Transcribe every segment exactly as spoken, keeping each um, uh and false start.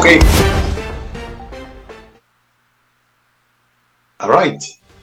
Okay. All right.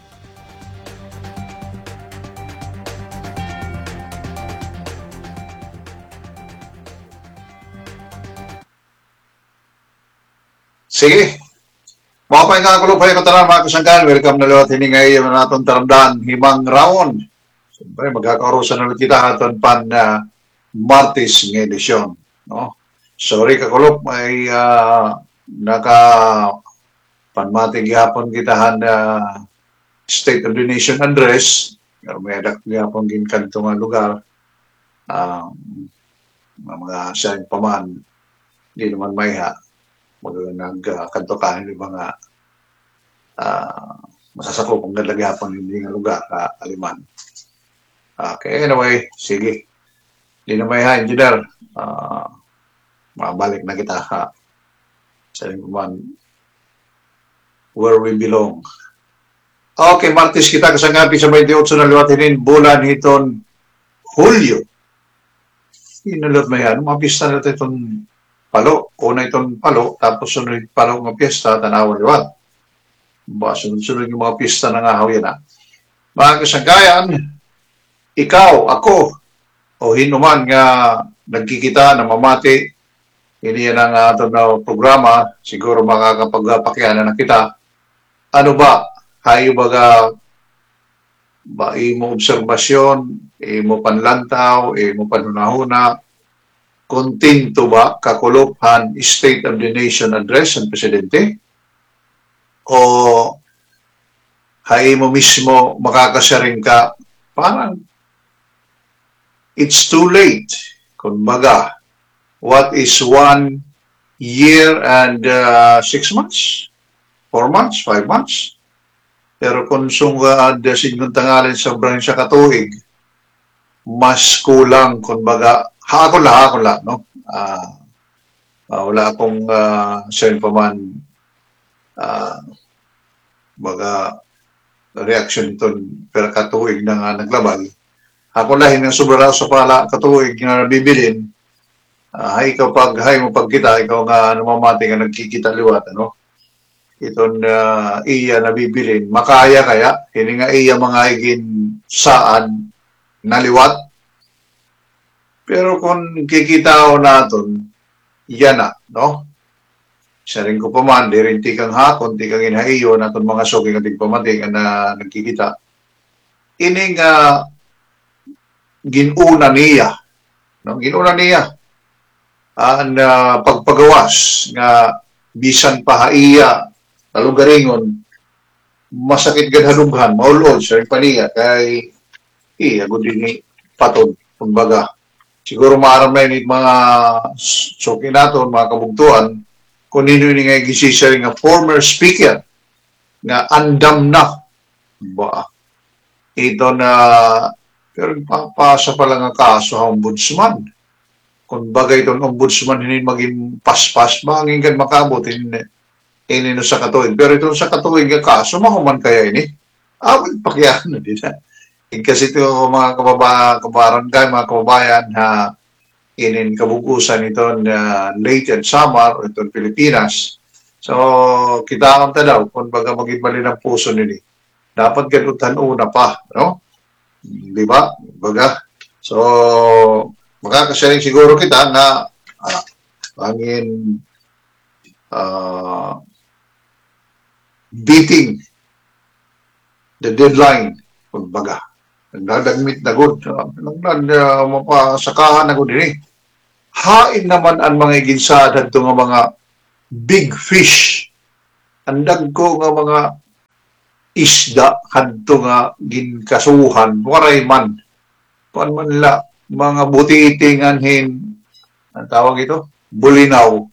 Sige. Mga nga kulo pa yung katanan, mga kasangkan. Welcome na lewat hindi ngayon na natin taramdaan himang raon. Siyempre, magkakaroon na ulit kita aton pan uh, Martis ng edisyon. No? Sorry kakulop, may uh, naka panmatig yapon kita na uh, State of the Nation address. May adak yapon ginkan itong lugar. Uh, mga siyang paman, hindi naman may ha. Nagkantokahan yung mga uh, masasakop ang galagyapan hindi nga lugar ka uh, Aliman. Okay, anyway, sige. Hindi na may ha, engineer. Uh, mabalik na kita ha. Sa naman where we belong. Okay, Martis kita kasangapi sa twenty-eight na liwatinin bulan hiton Hulyo. Inulot mo yan. Mapista natin itong palo, una itong palo, tapos sunod palo ng piyesta, tanawan liwat. Ba, sunod-sunod yung mga piyesta ng ahaw yan ha. Mga kasangkayan, ikaw, ako, o hinuman nga nagkikita na mamati, hindi yan ang ato na programa, siguro makakapagpakyanan na kita. Ano ba? Hayo baga ba imo obserbasyon, imo panlantaw, imo panunahuna, kontinto ba kakuluphan State of the Nation address ng Presidente? O hay mo mismo makakasaring ka parang it's too late. Kumbaga, what is one year and uh, six months? Four months? Five months? Pero kung sunga dasin kong tangalin sa brand sa katuig, mas kulang, kumbaga, hakon lang, hakon lang, no? Uh, uh, wala akong uh, sayon pa man uh, baga reaction ito per katuig na nga naglabag. Hakon lang, yung sobra sa pala katuig na nabibilin, uh, hay kapag, hay mo pagkita, ikaw nga namamati nga nagkikita liwat, ano? Itong uh, iya nabibilin, makaya kaya, hindi nga iya mga higin saan naliwat. Pero kung kikita ko natin, yan na, no? Isa rin ko pa man, di rin tikang hakon, tikang inhaiyo natin mga soking ating pamating na nagkikita. Ining uh, ginuna niya, no? Ginuna niya ang uh, pagpagawas nga bisan pahaiya talugaringon, masakit gadhalughan, maulod sa rin paniya, kay iya, good ni patod, kumbaga. Siguro maaramay ni mga soki nato, mga kabugtuan, kung nino ni nga gisisa nga former speaker, nga andam na, ba, ito na, pero papasa pa lang ang kaso ang ombudsman. Kung bagay itong ombudsman, hindi maging paspas, bangin kan makabot, hindi, ini no sa katuig. Pero itong sa katuig nga kaso, mahuman kaya ini. Awal pakyan na din. Kasi ito mga kababa, kabarangay, mga kababayan, ha, inin kabukusan ito na late and summer, itong Pilipinas. So, kita ang tadaw, kung baga mag-ibali ng puso nini. Dapat ganutan una pa, no? Di ba? Baga. So, makakasaring siguro kita na ah, angin uh, beating the deadline, kumbaga. Nagdadagmit na good. Nagdadasakahan na good din eh. Hain naman ang mga iginsad at nga mga big fish. Andag ko nga mga isda hadto nga ginkasuhan. Waray man. Kuan man la, mga butitingan hin, ang tawag ito? Bulinaw.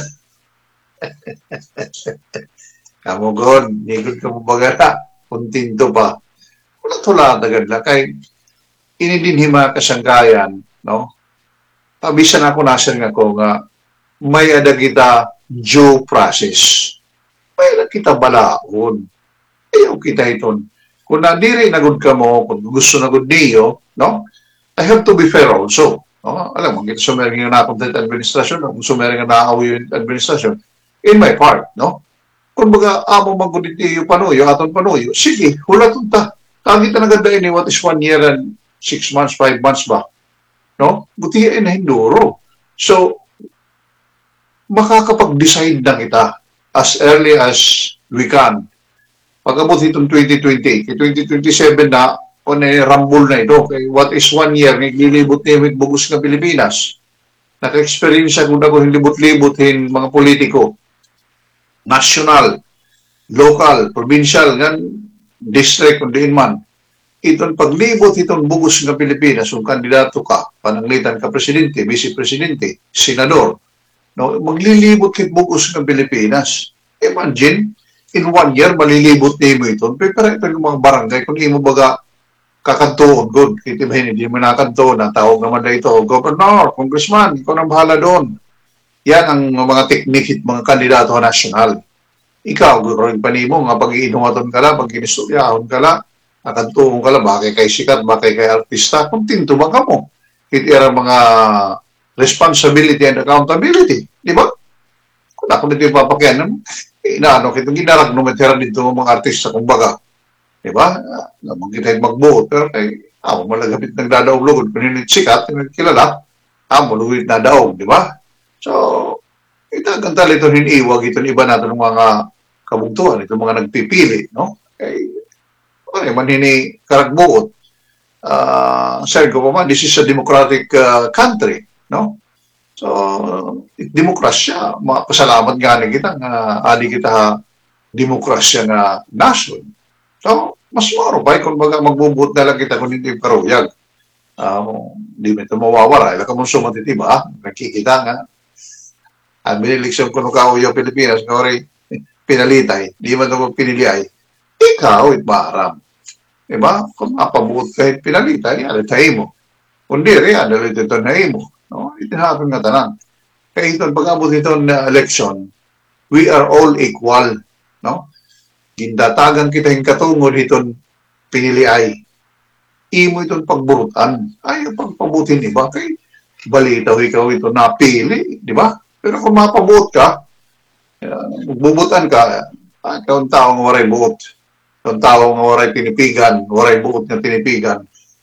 Kamugon, nigod ka mo bagara, kuntinto pa. Wala tula agad lang. Kaya inidinhi mga kasanggayan, no? Pabisan ako nasir nga ko nga, may ada kita due process. May ada kita balaon. Ayaw kita iton. Kung nadiri nagod ka mo, kung gusto nagod niyo, no? I have to be fair also. No? Alam mo, kita sumering nga na content administration, kung sumering nga naaw yung administration, in my part, no? Kung baga, amo magudit yung panuyo, aton panuyo, sige, hula tunta. Kagi talaga dahil ni what is one year and six months, five months ba? No? Buti na hinduro. So, makakapag-decide na kita as early as we can. Pag-abot itong twenty twenty, kay twenty twenty-seven na, o na rambol na ito, kay what is one year, naglilibot na yung bugos ng Pilipinas. Naka-experience ako na ko libot-libot hin mga politiko. National, local, provincial, gan, district, kung diin man. Itong paglibot itong bugos ng Pilipinas, kung kandidato ka, pananglitan ka presidente, vice-presidente, senador, no, maglilibot kit bugos ng Pilipinas. Imagine, in one year, malilibot na mo ito. Pero ito yung mga barangay, kung di mo baga kakantoon, good. Kita ba hindi mo nakantoon, na tawag naman na ito, governor, congressman, ikaw nang bahala doon. Yan ang mga teknik mga kandidato nasyonal. Ikaw, rin pa mo, nga pag-iinumaton ka la, pag-inistoryahan ka la, nakantoon ka la, bakit kay sikat, bakit kay artista, kung tinto ba ka mo? Ito mga responsibility and accountability. Di ba? Kung ako nito yung papakyanan, inaano, kitong ginarag no matera dito ng mga artista, kumbaga. Di ba? Namang kita yung magbuot, pero kay, amo malagapit nagdadaog-lugod, pininit sikat, kilala, amo lugit na daog, di ba? So, itagantal ito hiniiwag, ito iba natin ng mga kabugtuhan, ito mga nagpipili, no? Kay, okay, manini karagbuot. Uh, sabi ko pa man, this is a democratic uh, country, no? So, demokrasya, pasalamat nga ni kita nga adi kita ha, demokrasya nga nation. So, mas maro ba kung baga magbubut na lang kita kung hindi karuyag. Uh, di mo ito mawawala. Ila ka mong sumatitiba, nakikita nga. Ang biniliksyon ko nung kauyo Pilipinas, ngori, pinalitay, di mo ito piniliay. Ikaw, itbaram. Diba? Kung mapabuot kahit pinalitay, alitay mo. Kundi rin, alitay ito na mo. No? Itinapin nga tanan. Kaya ito, pag-abot ito na election, we are all equal. No? Gindatagan kita yung katungod itong piniliay. Imo itong pagburutan. Ayaw pagpabutin, di ba? Kay balitaw ikaw ito napili, di ba? Pero kung mapabuot ka, magbubutan ka, ah, ikaw ang taong waray buot. Ikaw ang taong waray pinipigan, waray buot na pinipigan.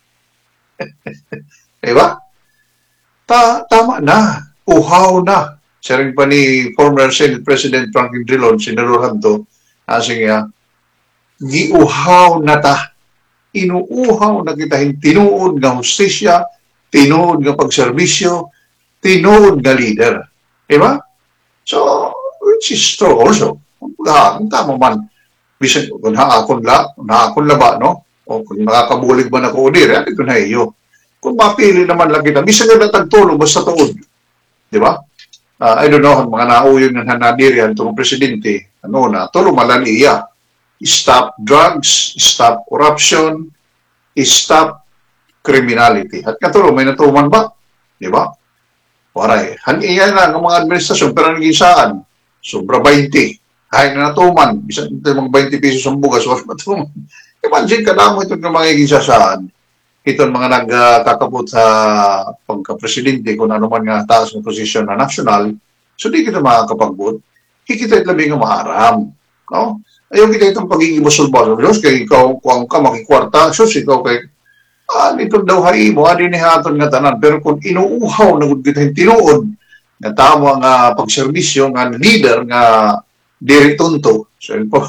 Di ba? Ta tama na. Uhaw na. Siya rin pa ni former Senate President Franklin Drilon, sinaruhan to, asing ya, giuhaw na ta. Inuuhaw na kita yung tinuod nga hustisya, tinuod nga pagserbisyo, tinuod nga leader. Diba? So, which is true also. Ha, kung tama man, bisan kung haakon la, kung haakon la ba, no? O kung nakakabulig ba na ko ulir, yan ito na iyo. Kung mapili naman lang kita, bisan nga natagtulong, basta tuod. Diba? Uh, I don't know, mga nauyon ng hanadirian, itong presidente, ano na, tulong malaniya. Stop drugs, stop corruption, stop criminality. At katulong, may natuman ba? Di ba? Waray. Haniyan na ng mga administrasyon, pero naging saan? Sobra twenty. Kahit na natuman, isang mga twenty pesos ang bugas, wala matuman. Imagine ka na mo itong magiging saan. Itong mga nagkakapot sa pagka-presidente, kung ano man nga taas ng posisyon na national, so di kita makakapagbuot. Hikita ito labing nga maaram. No? Ayaw kita itong pagiging musulman. Diyos, kaya ikaw, kung ka makikwarta, sus, ikaw kay, ah, ito daw hay mo, adi ni haton nga tanan. Pero kung inuuhaw na kita yung tinuod, na tamo ang uh, pagserbisyo, nga leader, nga diritunto. So, po,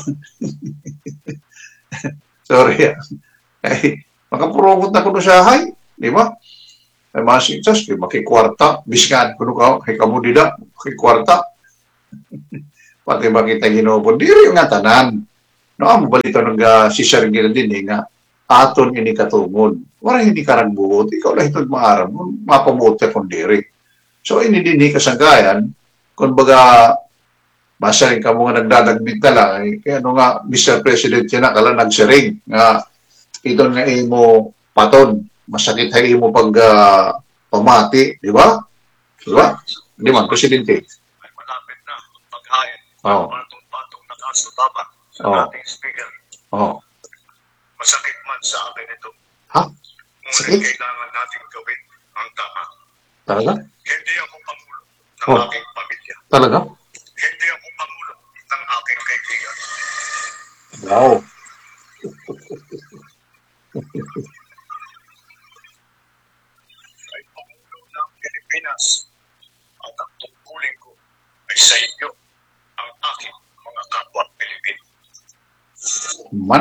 sorry, ay, makaprogot na kuno siya, hay, di ba? Ay, masing, sus, makikwarta, biskan, kuno ka, hay kamudida, makikwarta. Pati ba kita ginobon, diri nga tanan. No, amo balito nag uh, si Sir Gil din eh, nga aton ini katungod. Wala hindi karang buot, ikaw lang itong maaram, mapabuot ka kung diri. So, ini din ni kasanggayan, kung baga, basa rin ka mga nagdadagbit na lang, eh, kaya ano nga, Mister President yan na, kala nagsiring, nga, ito nga imo paton, masakit ha imo pag uh, pamati, di ba? Di ba? Di man, Presidente. Ay malapit na, paghain. Oo. Patong-patong na kaso dapat sa Oo. ating speaker. Oo. Masakit man sa akin ito. Ha? Ngunit Sakit? kailangan natin gawin ang tama. Talaga? Hindi ako pangulo ng Oh. aking pamilya. Talaga? Hindi ako Wow. Kay Pangulo ng Pilipinas at ang tungkulin ko ay sa inyo ang aking mga kapwa Pilipino. Man.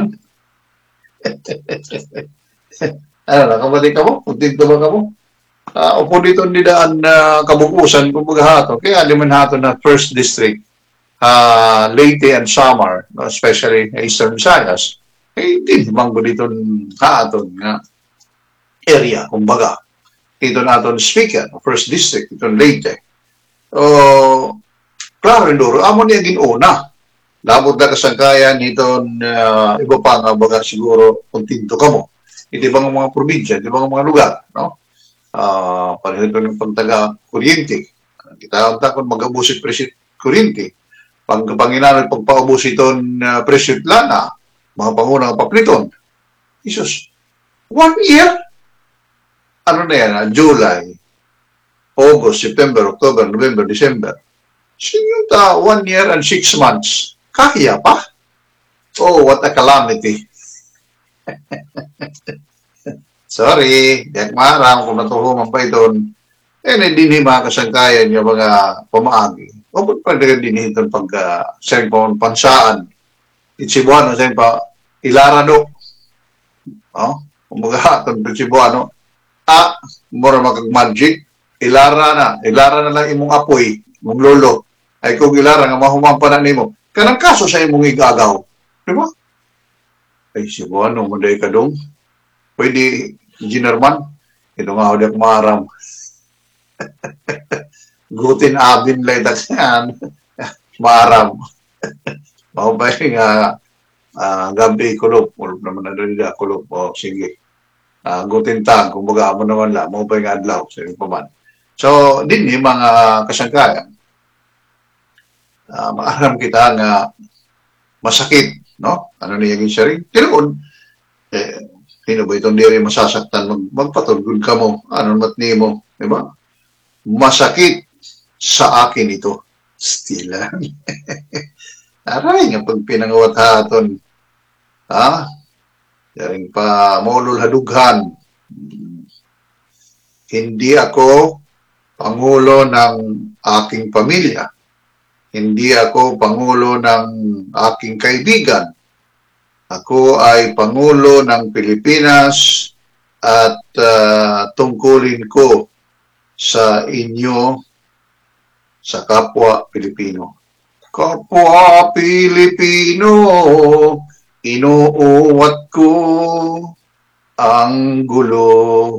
Ano na, kabalik ka mo? Puntito ba ka mo? Uh, upo dito hindi daan na uh, kabukusan, kumbaga hato. Kaya liman hato na first district, uh, Leyte and Samar, no, especially Eastern Visayas, eh, hindi manggo dito haton nga area, kumbaga. Ito naton speaker, first district, ito Leyte. O, klaro nduro, amo niya ginuna. Labot na kasangkayan ito uh, iba pa nga baga siguro kuntinto ka mo. Iti bang mga probinsya, iti bang mga lugar, no? Uh, pareho ito ng pagtaga kuryente. Kita ang takon mag-abusit presyo kuryente. Pag panginanong pagpaubos ito uh, presyo lana, mga pangunang papliton. Isus, one year? Ano na yan? Uh, July, August, September, October, November, December. Sinyo ta, one year and six months. Kaya pa? Oh, what a calamity. Sorry, yak marang kung natuhuman pa ito. Eh, hindi ni mga kasangkayan yung mga pamaagi. O ba't pa rin din ito pag uh, siyang pansaan. Itsibuano, siyang pa ilarado. Oh, kumaga, itong Itsibuano. Ah, mura magag-magic. Ilara na. Ilara na lang imong apoy, imong lolo. Ay kung ilara nga mahumampa na nimo. Kanang kaso sa imong igagaw. Di ba? Ay, Cebuano, munday ka dong. Pwede, Engineer-man, ito nga ako maram. Gutin abin lang yan. Maram. Mahubay nga uh, gabi kulop. Kulop naman na doon nila, kulop. O, sige. Uh, gutin tang, kumbaga mo naman lang. Mahubay nga adlaw. Sige pa man. So, din yung mga kasangkayan. Uh, maaram kita nga masakit, no? Ano niyagin siya rin? Tinuon, eh, sino ba itong diri masasaktan? Mag, magpatulgod ka mo. Ano matni mo? Diba? Masakit sa akin ito. Stilan. Aray nga pag pinangawat haton. Ha? Yaring pa maulol hadughan. Hindi ako pangulo ng aking pamilya. Hindi ako pangulo ng aking kaibigan. Ako ay Pangulo ng Pilipinas at uh, tungkulin ko sa inyo sa kapwa Pilipino. Kapwa Pilipino, inuuwat ko ang gulo.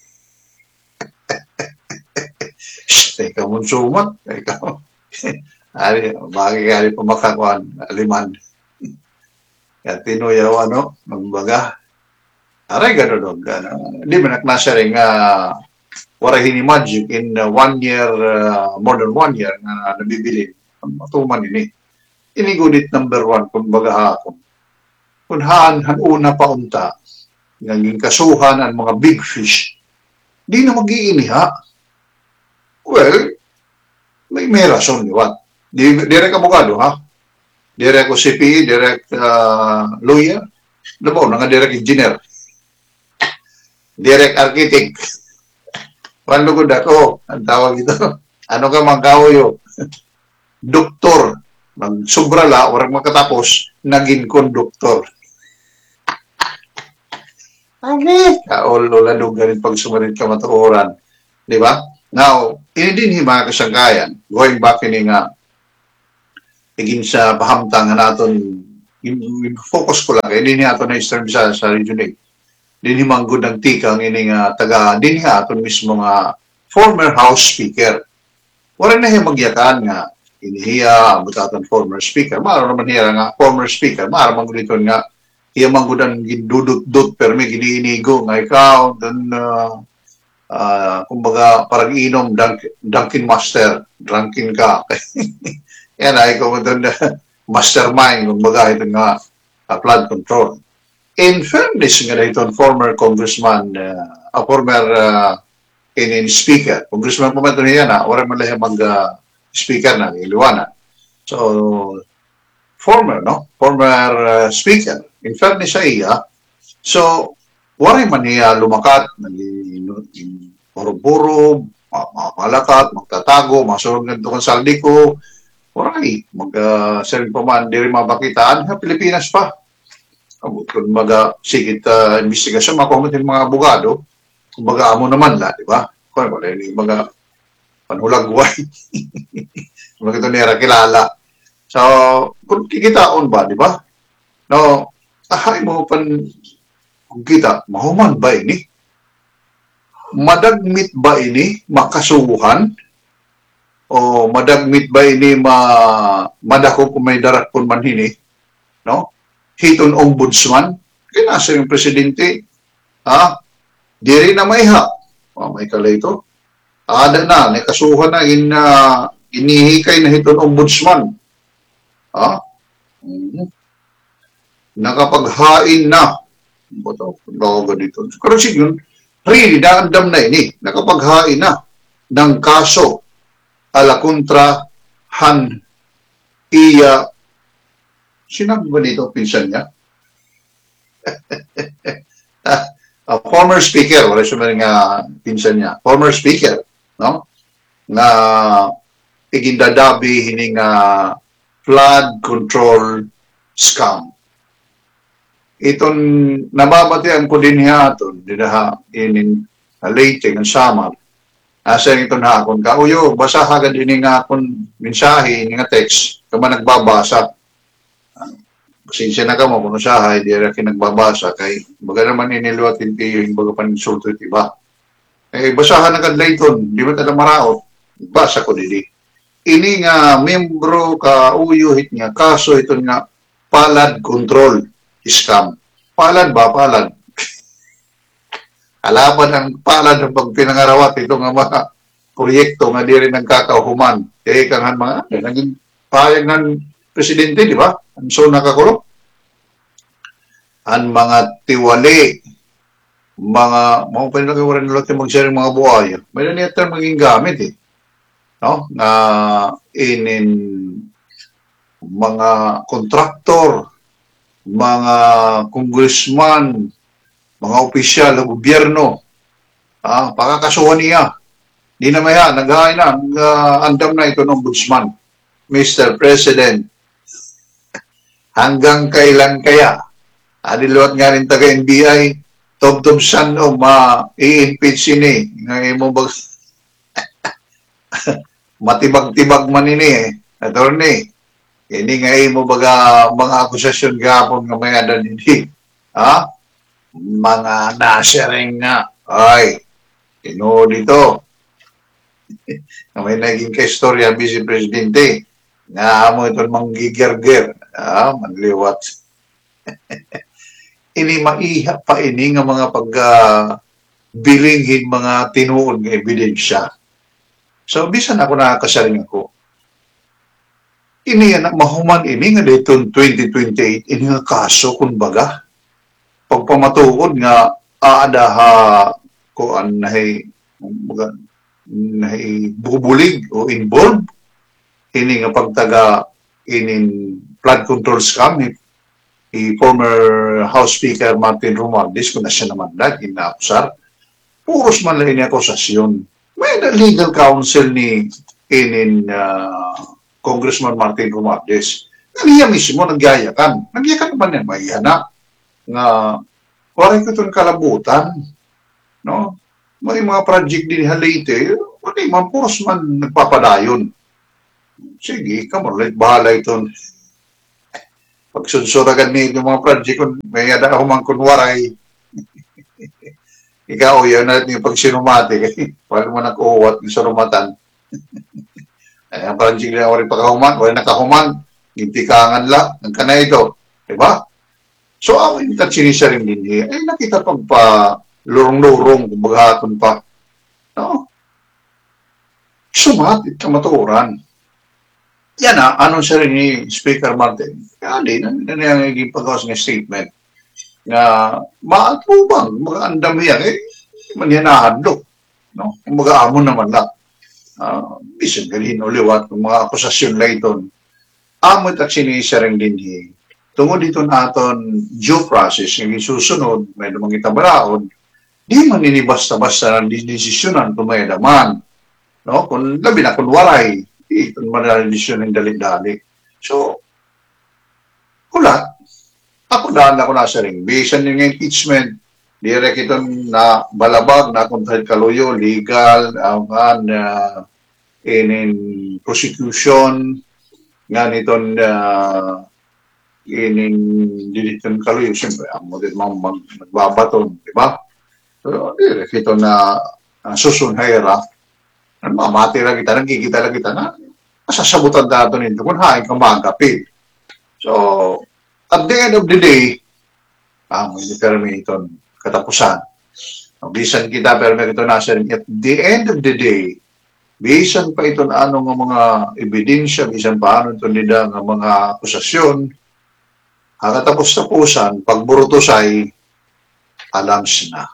Shh, teka mong sumat. Teka mo. Ari, bagay ari pumakakuan, aliman. Kaya tinuyaw, ano, magbaga. Aray, gano'n, gano'n. Hindi mo naknasya rin nga, uh, wala hinimagic in uh, one year, uh, more than one year, na uh, nabibili. Matuman ini. Inigunit number one, kung baga ako. Kung haan, han una pa unta, naging kasuhan ang mga big fish, di na mag-iiniha. Well, may may rason, di ba? Di, direct abogado, ha? Direct O C P, direct uh, lawyer, labaw, nga direct engineer, direct architect. Paano ko dako? Ang tawag ito. Ano ka magkahoyo? Doktor. Magsubra la, warang makatapos, naging konduktor. Okay. Kaol-ola doon ganit pag sumarit ka matuoran. Di ba? Now, ini din mga kasangkayan, going back ini nga, higin sa pahamtang nga naton, focus ko lang, hindi nga ito na Eastern Visayas sa Region eight. Din himang good ng tikang ini nga taga, din nga ito mismo nga former House Speaker. Wala na yung magyakan nga, inihiya, butaton former Speaker. Maaro naman hiya nga former Speaker. Maaro man gudito nga, hiya man gudan gindudut-dut, pero may giniinigo nga ikaw, dan, uh, uh, kumbaga, parang inom, dunk, Dunkin Master, drunkin ka. Yan ay kung ito na mastermind, kumbaga, ito nga uh, flood control. In fairness nga ito, former congressman, uh, a former uh, in, in speaker, congressman po man ito niya na, wala man lang mag uh, speaker na, iliwana. So, former, no? Former uh, speaker. In fairness sa iya, so, waray man niya lumakat, naging puro-puro, malakat, magtatago, masunod ng tukang saldi ko, waray, mag-saring uh, pa man, di rin mabakitaan, ha, Pilipinas pa. Kung maga, sigit uh, investigasyon, makumitin mga abogado, kung baga amo naman la, di ba? Kung wala yung mga panulagway, kung ito nira kilala. So, kung kikitaon ba, di ba? No, tahay mo pan kung kita, mahuman ba ini? Madagmit ba ini makasuhan? O madagmit ba ini ma madako kung may darat pun man hini? No? Hiton ombudsman? Kinasa yung presidente, ha? Diri na may ha. O, may kalay ito. Ada na, may kasuhan na in, uh, inihikay na hiton ombudsman. Ha? Mm-hmm. Nakapaghain na. Bato, bago ganito. Pero siguro, really, naandam na ini. Nakapaghain na ng kaso ala kontra Han Iya. Sinabi ba nito, pinsan niya? uh, former speaker, wala siya nga pinsan niya. Former speaker, no? Na igindadabi hining uh, flood control scam. Iton nababatian ko din hiaton dinaha inin late ng summer asa iton ha kon ka uyo basa agad ini nga kon mensahe nga text kama nagbabasa pasensya na ka mo kuno sa di ra kinagbabasa kay baga naman iniluwatin ti yung baga paninsulto tiba eh basahan na kad layton di ba ta maraot basa ko dili ini nga membro ka uyo hit nga kaso iton nga palad control scam. Palad ba? Palad. Alaman ang palad ng pagpinangarawat ito nga mga proyekto nga di rin nagkakahuman. Kaya kangan mga, eh, naging payag ng presidente, di ba? Ang so nakakulong. Ang mga tiwali, mga, mga pinagawaran nila ito mag-share mga buhay. May nangyayat maging gamit eh. No? Na inin mga kontraktor, mga congressman, mga opisyal ng gobyerno, ah, pakakasuhan niya. Di na maya, naghahay na, nag-andam na ito ng ombudsman. Mister President, hanggang kailan kaya? Adiluat nga rin taga-N B I, tob-tob san o ma-i-impeach ini. Ngayon mo ba, matibag-tibag man ini eh. Attorney, ini nga mo baga mga akusasyon gapon nga may adan hindi. Ha? Mga nasering nga. Ay, ino dito. Na may naging ka-istorya Vice Presidente. Nga mo ito manggigerger. Ha? Manliwat. Ini maiha pa ini nga mga pag uh, bilinghin mga tinuod nga ebidensya. So, bisan ako nakakasaring ako. Ini yan, mahuman ini nga dito twenty twenty-eight, ini nga kaso, kumbaga, pagpamatuod nga, aadaha ko an nahay, nahay bubulig o involved, ini nga pagtaga, inin flood control scam, ni, ni former House Speaker Martin Romualdez, kung na siya naman dahil, inakusar, puros man lang ini akusasyon. May na legal counsel ni, inin, uh, Congressman Martin Romualdez. Niya mismo nagyayakan. Nagyayakan naman yan, may anak. Nga, waray ko itong kalabutan. No? May mga project din halite, wala man, puros man nagpapadayon. Sige, kamulit, bahala itong pagsunsuragan ni yung mga project, kung may ada ako man kunwaray. Ikaw, yun natin yung pagsinumati. Paano mo nag-uwat yung sarumatan. Ay, ang project na rin pagkahuman, wala nakahuman, gintikangan la, ng kanay ito. Diba? So, ako yung tatsinisa rin din niya. Ay, nakita pag pa lurong-lurong, kumbaga haton pa. No? Sumatit ka matuuran. Yan na, anong siya rin ni Speaker Martin? Kaya di, nangyayaging pagkawas ng statement na maatubang, mga andam yan, eh, manyanahadlo. No? Kumbaga amon naman lang. Uh, bisan galhin uliwat ng mga akusasyon na ito amot at sinisarang dinhi. Tungod dito naton due process, yung susunod, may namang itabaraon, di man nini basta-basta ng desisyonan kung may daman. No? Kung labi na kung waray, di ito man desisyon ng dali-dali. So, kulat, ako daan ako nasa ring. Bisan yung impeachment, direk ito na balabag na kung kaluyo, legal, ang uh, in, in prosecution, nga nitong uh, in, in diliton kaluyo, siyempre, ang mo din mag, magbabaton, di ba? So, direk ito na uh, susunhayra, ano, mamati lang kita, nagkikita lang kita na masasabutan dato nito kung hain kang magapit. So, at the end of the day, ah, may permi ito katapusan. Bisan kita permi ito nasa rin. At the end of the day, bisan pa ito na ano ng mga ebidensya, bisan pa ano ito nila ng mga akusasyon, ang katapos-tapusan, pagburutosay, alams na.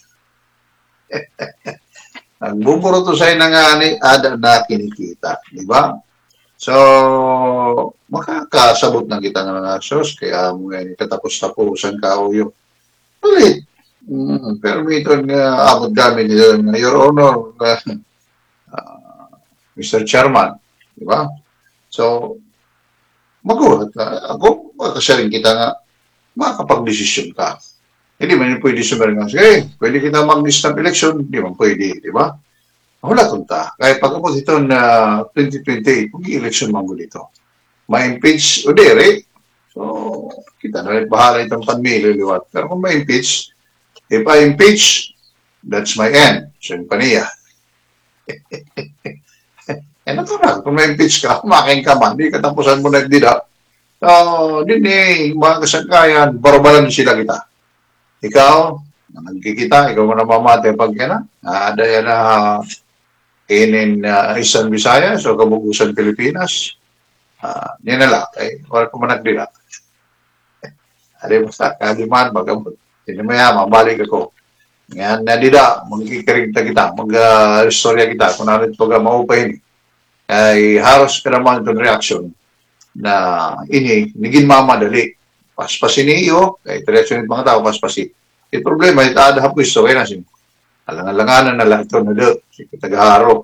Ang buburutosay na nga ni ada na kinikita. Di ba? So, makakasabot na kita ng mga sos, kaya mo yan, katapos-tapusan ka o yung ulit. Mm, pero may ito nga abot kami nito, Your Honor, uh, uh, Mister Chairman, di ba? So, magulat ka. Ako, makasaling kita nga, makakapag-desisyon ka. Hindi man pwede sumarin nga, sige, pwede kita mag-list ng election, hindi man pwede, di ba? Wala tunta. Kaya pag-abot ito na twenty twenty-eight, kung i-election man dito, ma-impeach o dere, so, kita na rin, bahala itong panmili, liwat. Pero kung ma-impeach, if I impeach, that's my end. So, yung paniya. Eh, natural, kung ma-impeach ka, making ka man, di katapusan mo nagdida. So, din eh, mga kasangkayan, barbalan sila kita. Ikaw, nagkikita, ikaw mo na mamate pag yan, ada yan na in uh, Eastern Visayas o Kabugusan Pilipinas, uh, ninala, eh, wala ko managdila. Adi basta, kaliman, magabot. Hindi maya, mabalik ako. Ngayon, nadida, magkikiringta kita, mag-istorya uh, kita, kung narin ito ka maupahin. Ay, haros ka naman itong reaksyon na ini, naging mamadali. Paspasin niyo, kay reaksyon ng mga tao, paspasin. Yung problema, ito ada hapos, so kaya nasin. Alang-alanganan na lang ito na do. Sige, tagaharo.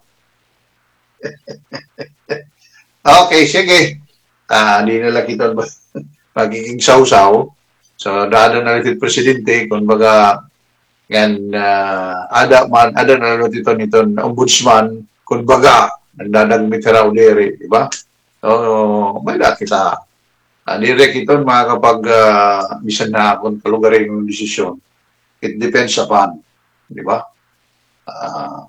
Okay, sige. Ah, di na lang ito magiging sausaw. So, daan na natin presidente, kung baga, yan, uh, ada man, ada na natin ito nito, ombudsman, kung baga, nagdadagmit ka raw diri, di ba? So, may da kita. Uh, direct ito, mga kapag, uh, bisan na kung kalugarin yung desisyon, it depends upon, di ba? Uh,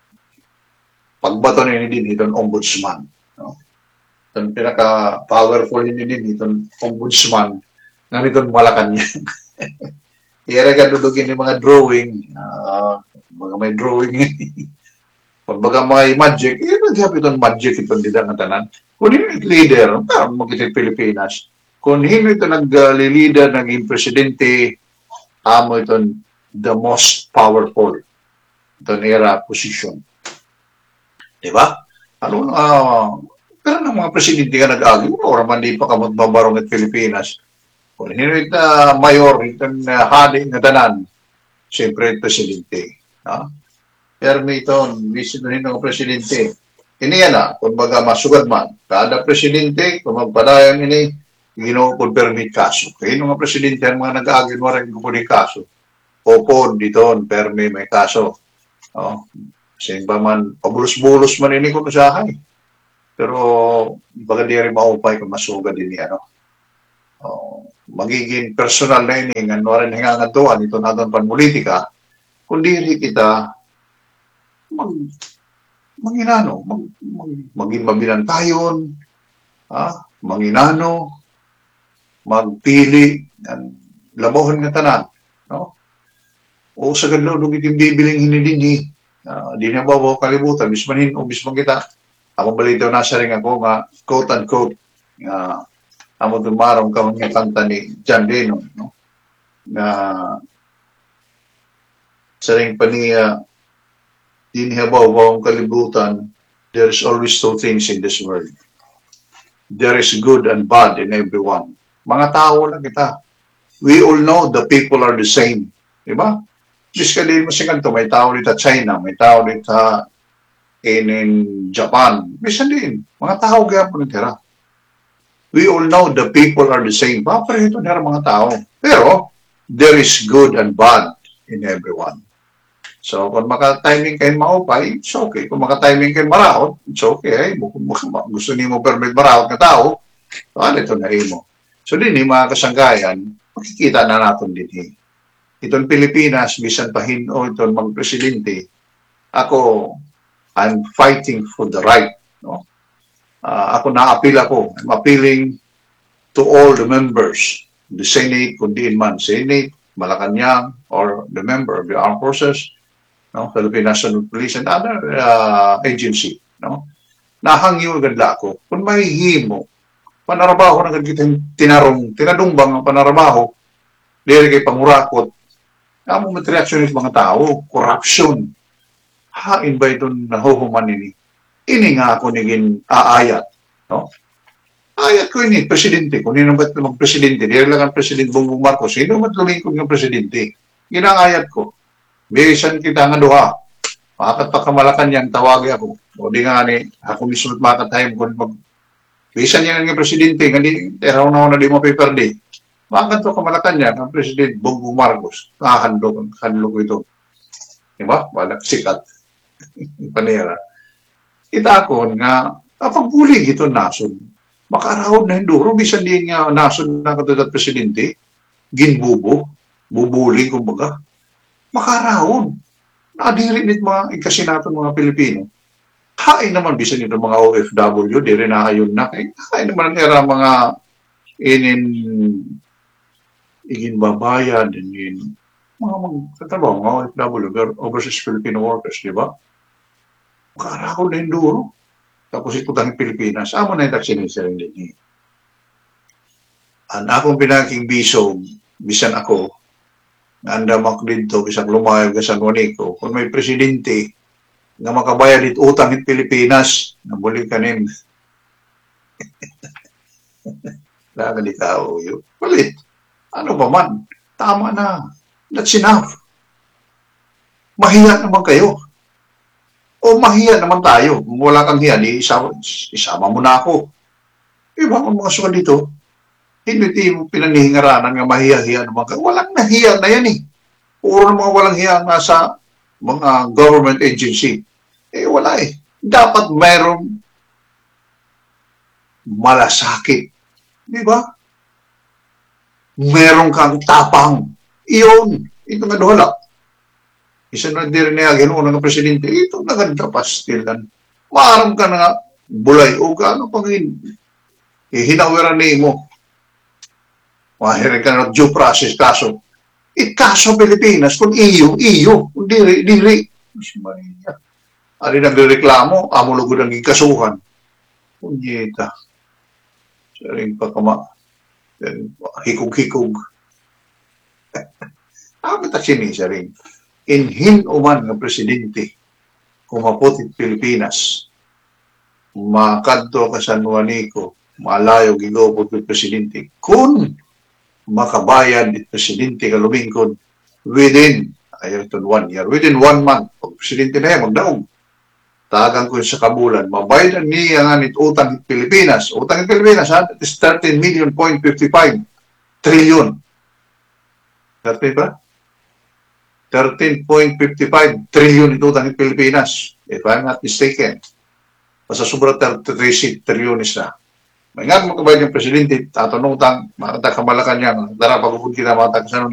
pagbato ni din itong ombudsman. No? Itong pinaka-powerful ni din itong ombudsman na itong Malacanang. Iyara ka dudugin yung mga drawing, uh, mga may drawing pag baga mga magic, eh, nag-happy itong magic itong didang na tanan. Kung hindi ito leader, parang magkita Pilipinas. Kung hindi ito nag-leader, naging presidente, amo itong the most powerful itong era position. Diba? Ano, uh, pero ng mga presidente ka nag-agi, o naman di pa ka magbabarong at Pilipinas. Kung hindi ito uh, mayor, itong uh, hali na tanan, siyempre presidente. Ha? Pero may ito, bisinuhin ng presidente. Ini yan na, kung baga masugad man, kada presidente, kung magpadayan ini, ginoo po permit kaso. Kaya yung mga presidente, ang mga nag-agi mo rin po ni kaso. Opo, dito, permit may kaso. Oh, kasi ba man, pabulos-bulos man ini kung usahay. Pero, baga di rin maupay kung masugad din yan. No? Oh, magiging personal na ini, nga rin hingangatuan, ito na doon panpolitika, kundi rin kita mag, manginano, mag, mag, maging mabinantayon, ah, manginano, magpili, labohan nga tanan. No? O sa ganda, nung itim bibiling hinidini, uh, di na ba ako kalibutan, bismanin o bisman kita, ako balito nasa rin ako nga, quote-unquote, uh, amo dumarong ka mga kanta ni John Lennon, no? Na sa rin pa niya, di niya ba ang kalibutan, there's always two things in this world. there is good and bad in everyone. Mga tao lang kita. We all know the people are the same. Diba? Basically, mo siya ganito, may tao dito China, may tao dito in, in Japan. Bisan din, mga tao kaya po nitira. We all know the people are the same. Papareho nila mga tao. Pero, there is good and bad in everyone. So, kung maka-timing kayo maupay, it's okay. Kung maka-timing kayo maraot, it's okay. Kung gusto niyo mo permit maraot na tao, so, ano ito na mo. So, din, mga kasanggayan, makikita na natin din. Eh. Itong Pilipinas, bisan pahin o itong mga presidente, ako, I'm fighting for the right. No? Uh, ako na-appeal ako. I'm appealing to all the members, the Senate, kung diin man, Senate, Malacanang, or the member of the Armed Forces, no? Philippine National Police, and other uh, agency. No? Nahangyo ganda ako. Kung mahihimo, panarabaho na kitang tinarong, tinadungbang ang panarabaho, diri kay pangurakot, amo matreaksyon ng mga tao, corruption. Hain ba itong nahuhuman ini? Ini nga ako naging aayat. No? Ayat ko ini, presidente. Kung nino ba't namang presidente, diri lang ang presidente Bongbong Marcos, sino ba't lumingkod ng presidente? Ginangayat ko. Bisan kita nga duha. Makat pa kamalakan yan, tawagi ako. O di nga ni, ako mismo at makatayam kung mag bisan yan nga presidente, nga di, teraw na na di mo paper day. Bakit to kamalakan yan, ang President Bongbong Marcos, nakahandlo, handlo ko ito. Diba? Walang sikat. Panera. Itakon nga, kapag-bulig ito nasun, makarahod na hinduro, bisan din nga nasun na katudat presidente, ginbubo, bubulig, kumbaga, makarahod. Nadiri nit mga ikasinaton mga Pilipino. Hain naman bisan nito mga O F W, di rin na ayon na. Hain naman ang era mga inin igin babayan, din mga magtatrabaho, mga O F W, overseas Filipino workers, di ba? Makarahod na hinduro. Tapos ito tayong Pilipinas, amo na yung taksinisering din. Ang akong pinaking bisog, bisan ako, anda mak dito, bisan lumayag sa San Juanico, kung may presidente nga makabayad dito utang in Pilipinas, nabuli ka nin. Laga di tao yun. Palit. Ano ba man? Tama na. That's enough. Mahiya naman kayo. O mahiya naman tayo. Kung wala kang hiya, di isama, isama mo na ako. Iba kung mga suka dito, hindi mo pinanihingaranan nga mahiya-hiya naman kayo. Walang nahiya na yan eh. Puro na mga walang hiya nga sa mga government agency. Eh wala eh. Dapat mayroong malasakit. Di ba? Meron kang tapang. Iyon. Ito nga dohala. Isa na din niya, ganoon ng presidente, ito na ganda pastilan. Maaram ka na nga, bulay, o gaano pang eh, hinawiran ni mo. Mahirin ka na due process kaso. Eh, kaso Pilipinas, kung iyo, iyo, kung diri, diri. Mas Maria. Ari nagreklamo, amo lugod ang ikasuhan. Punyeta. Saring pa kama. Hikog-hikog. Amin ta sini, saring. Inhin uman ng presidente kumaputit Pilipinas, makadto ka San Juanico, malayo gilopod ng presidente, kung makabayad ng presidente kalumingkod within, ayaw ito one year, within one month, pag presidente na yan, magdaog. Tagang ko sa kabulan, mabayad niya nga nit utang ng Pilipinas. Utang ng Pilipinas, ha? It is thirteen million point five five trillion. thirteen ba? thirteen point five five trillion ito utang ng Pilipinas. If I'm not mistaken. Basta sobra thirty-three trillion isa. May nga makabayad ng presidente, tatanong utang, makata kamalakan niya, dara pagupod kita, makata